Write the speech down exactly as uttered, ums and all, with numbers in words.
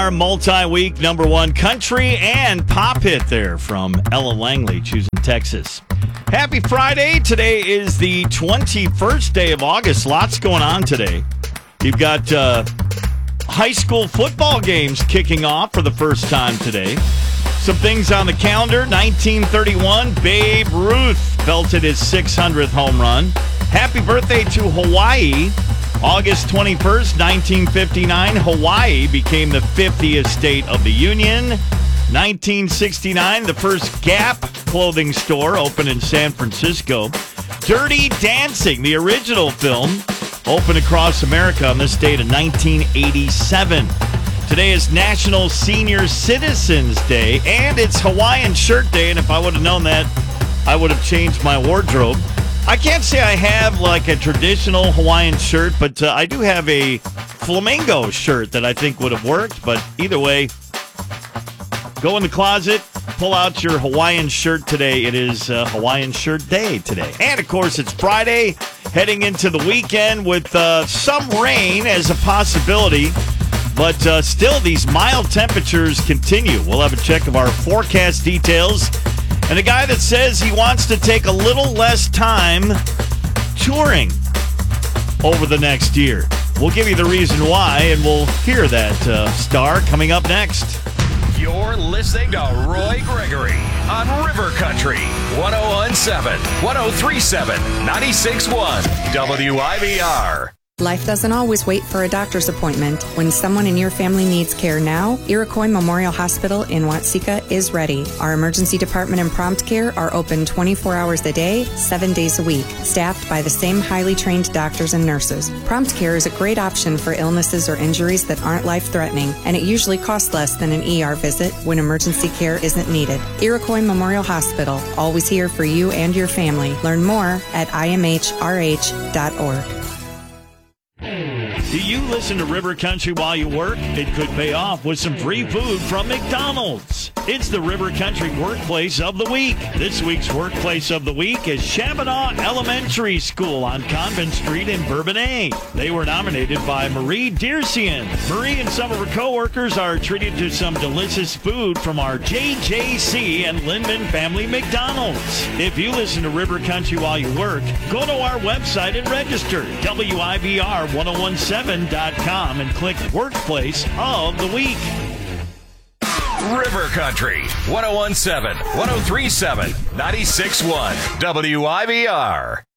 R multi-week number one country and pop hit there from Ella Langley, choosing Texas. Happy Friday. Today is the twenty-first day of August. Lots going on today. You've got uh, high school football games kicking off for the first time today. Some things on the calendar. nineteen thirty-one, Babe Ruth belted his six hundredth home run. Happy birthday to Hawaii. August twenty-first, nineteen fifty-nine, Hawaii became the fiftieth state of the Union. nineteen sixty-nine, the first Gap clothing store opened in San Francisco. Dirty Dancing, the original film, opened across America on this date in nineteen eighty-seven. Today is National Senior Citizens Day, and it's Hawaiian Shirt Day, and if I would have known that, I would have changed my wardrobe. I can't say I have like a traditional Hawaiian shirt, but uh, I do have a flamingo shirt that I think would have worked. But either way, go in the closet, pull out your Hawaiian shirt today. It is uh, Hawaiian Shirt Day today. And, of course, it's Friday, heading into the weekend with uh, some rain as a possibility. But uh, still, these mild temperatures continue. We'll have a check of our forecast details. And a guy that says he wants to take a little less time touring over the next year. We'll give you the reason why, and we'll hear that uh, star coming up next. You're listening to Roy Gregory on River Country, one oh one point seven, one oh three point seven, ninety-six point one, W I B R. Life doesn't always wait for a doctor's appointment. When someone in your family needs care now, Iroquois Memorial Hospital in Watseka is ready. Our emergency department and prompt care are open twenty-four hours a day, seven days a week, staffed by the same highly trained doctors and nurses. Prompt care is a great option for illnesses or injuries that aren't life-threatening, and it usually costs less than an E R visit when emergency care isn't needed. Iroquois Memorial Hospital, always here for you and your family. Learn more at I M H R H dot org. Do you listen to River Country while you work? It could pay off with some free food from McDonald's. It's the River Country Workplace of the Week. This week's Workplace of the Week is Shabana Elementary School on Convent Street in Bourbonnais. They were nominated by Marie Dearsian. Marie and some of her coworkers are treated to some delicious food from our J J C and Lindman Family McDonald's. If you listen to River Country while you work, go to our website and register, W I B R ten seventeen dot com, and click Workplace of the Week. River Country, one oh one point seven, one oh three point seven, ninety-six point one, W I B R.